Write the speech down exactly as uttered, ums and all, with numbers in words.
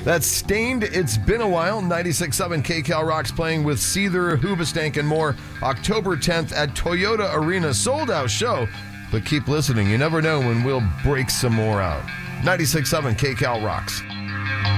That's Stained, It's Been a While. ninety-six point seven K Cal Rocks playing with Seether, Hoobastank, and more October tenth at Toyota Arena. Sold out show, but keep listening. You never know when we'll break some more out. ninety-six point seven K Cal Rocks.